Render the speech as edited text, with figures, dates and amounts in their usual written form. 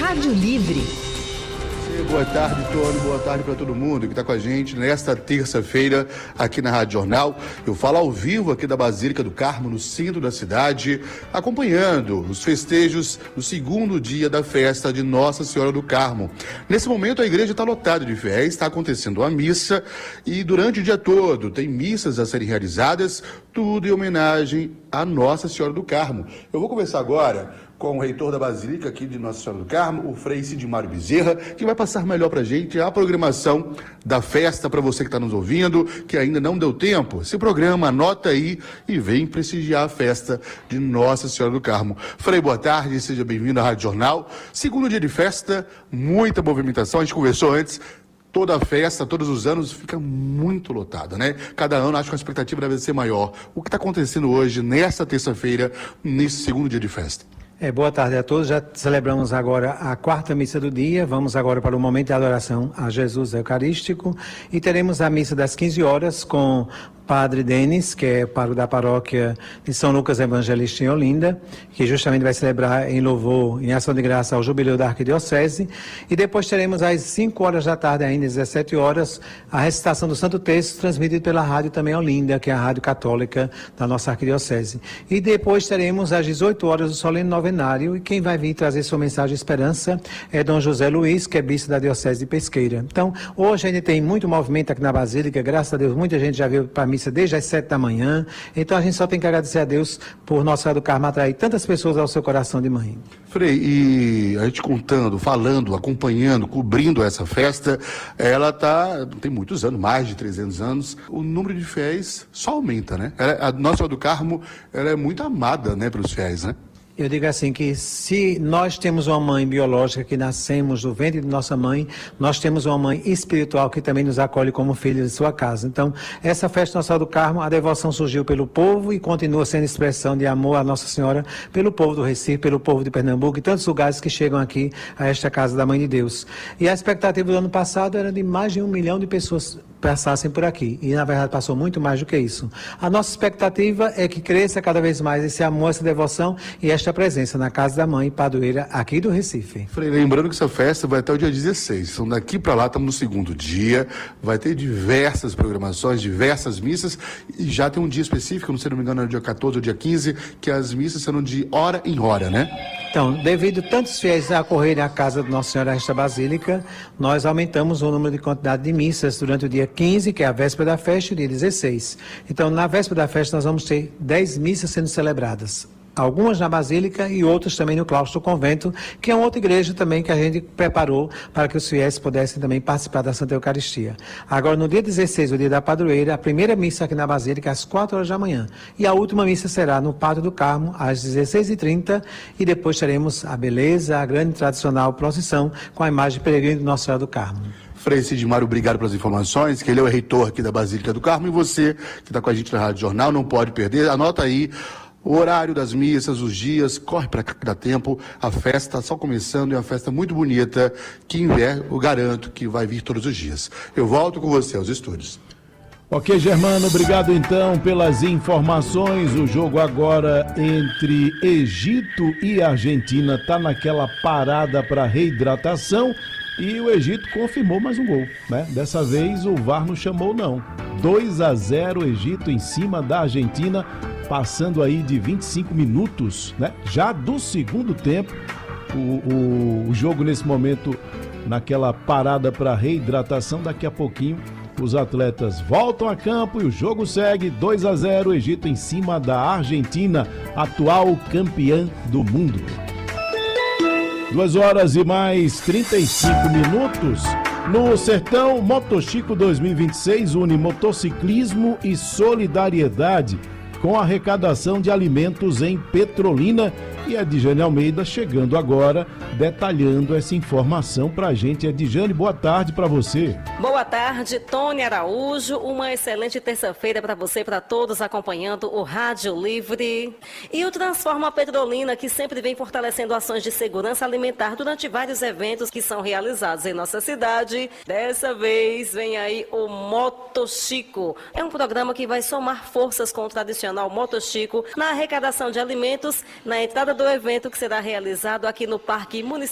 Rádio Livre. Boa tarde, Tony. Boa tarde para todo mundo que está com a gente nesta terça-feira aqui na Rádio Jornal. Eu falo ao vivo aqui da Basílica do Carmo, no centro da cidade, acompanhando os festejos do segundo dia da festa de Nossa Senhora do Carmo. Nesse momento a igreja está lotada de fiéis, está acontecendo a missa e durante o dia todo tem missas a serem realizadas, tudo em homenagem a Nossa Senhora do Carmo. Eu vou conversar agora com o reitor da Basílica aqui de Nossa Senhora do Carmo, o Frei Sidmário Bezerra, que vai passar melhor para a gente a programação da festa para você que está nos ouvindo, que ainda não deu tempo. Se programa, anota aí e vem prestigiar a festa de Nossa Senhora do Carmo. Frei, boa tarde, seja bem-vindo à Rádio Jornal. Segundo dia de festa, muita movimentação, a gente conversou antes. Toda a festa, todos os anos, fica muito lotada, né? Cada ano, acho que a expectativa deve ser maior. O que está acontecendo hoje, nesta terça-feira, nesse segundo dia de festa? Boa tarde a todos. Já celebramos agora a quarta missa do dia. Vamos agora para o momento de adoração a Jesus Eucarístico e teremos a missa das 15 horas com Padre Denis, que é pároco da paróquia de São Lucas Evangelista em Olinda, que justamente vai celebrar em louvor, em ação de graça, ao jubileu da Arquidiocese. E depois teremos às 5 horas da tarde, ainda às 17 horas, a recitação do Santo Texto, transmitido pela rádio também Olinda, que é a rádio católica da nossa Arquidiocese. E depois teremos às 18 horas o solene novenário, e quem vai vir trazer sua mensagem de esperança é Dom José Luiz, que é bispo da Diocese de Pesqueira. Então, hoje ainda tem muito movimento aqui na Basílica, graças a Deus, muita gente já veio para a missa desde as 7 da manhã, então a gente só tem que agradecer a Deus por Nossa Senhora do Carmo atrair tantas pessoas ao seu coração de mãe. Frei, e a gente contando, falando, acompanhando, cobrindo essa festa, ela tem muitos anos, mais de 300 anos, o número de fiéis só aumenta, né? A Nossa Senhora do Carmo, ela é muito amada, né, pelos fiéis, né? Eu digo assim que se nós temos uma mãe biológica que nascemos do ventre de nossa mãe, nós temos uma mãe espiritual que também nos acolhe como filhos de sua casa. Então, essa festa Nossa Senhora do Carmo, a devoção surgiu pelo povo e continua sendo expressão de amor à Nossa Senhora pelo povo do Recife, pelo povo de Pernambuco e tantos lugares que chegam aqui a esta casa da Mãe de Deus. E a expectativa do ano passado era de mais de 1 milhão de pessoas passassem por aqui, e na verdade passou muito mais do que isso. A nossa expectativa é que cresça cada vez mais esse amor, essa devoção e esta presença na Casa da Mãe Padroeira aqui do Recife. Frei, lembrando que essa festa vai até o dia 16, então daqui para lá estamos no segundo dia, vai ter diversas programações, diversas missas, e já tem um dia específico, se não me engano é o dia 14 ou dia 15, que as missas serão de hora em hora, né? Então, devido a tantos fiéis acorrerem à casa de Nossa Senhora esta Basílica, nós aumentamos o número de quantidade de missas durante o dia 15, que é a véspera da festa, e o dia 16. Então, na véspera da festa, nós vamos ter 10 missas sendo celebradas. Algumas na Basílica e outras também no claustro do convento, que é uma outra igreja também que a gente preparou para que os fiéis pudessem também participar da Santa Eucaristia. Agora, no dia 16, o dia da padroeira, a primeira missa aqui na Basílica às 4 horas da manhã. E a última missa será no Pátio do Carmo, às 16h30, e depois teremos a beleza, a grande tradicional procissão com a imagem peregrina de Nossa Senhora do Carmo. Frei Sidmário, obrigado pelas informações, que ele é o reitor aqui da Basílica do Carmo, e você que está com a gente na Rádio Jornal, não pode perder, anota aí o horário das missas, os dias, corre para cá que dá tempo, a festa está só começando, é uma festa muito bonita, quem vier, eu garanto que vai vir todos os dias. Eu volto com você aos estúdios. Ok, Germano, obrigado então pelas informações. O jogo agora entre Egito e Argentina está naquela parada para reidratação e o Egito confirmou mais um gol, né? Dessa vez o VAR não chamou não. 2-0 Egito em cima da Argentina, passando aí de 25 minutos, né? Já do segundo tempo, o jogo nesse momento naquela parada para reidratação. Daqui a pouquinho os atletas voltam a campo e o jogo segue 2-0, Egito em cima da Argentina, atual campeã do mundo. 2 horas e mais 35 minutos. No Sertão, Motochico 2026 une motociclismo e solidariedade com arrecadação de alimentos em Petrolina. E a Edjane Almeida chegando agora, detalhando essa informação pra gente. Edjane, boa tarde para você. Boa tarde, Tony Araújo. Uma excelente terça-feira para você e para todos acompanhando o Rádio Livre. E o Transforma Petrolina, que sempre vem fortalecendo ações de segurança alimentar durante vários eventos que são realizados em nossa cidade. Dessa vez vem aí o Motochico. É um programa que vai somar forças com o tradicional Motochico na arrecadação de alimentos na entrada do evento que será realizado aqui no Parque Municipal